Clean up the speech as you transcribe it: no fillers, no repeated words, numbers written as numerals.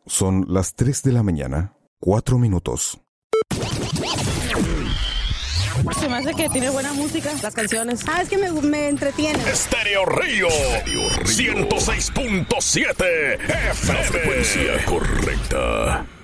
Son las 3 de la mañana, 4 minutos. Se me hace que tiene buena música, las canciones. Es que me entretiene. Estéreo Río 106.7 FM. La frecuencia correcta.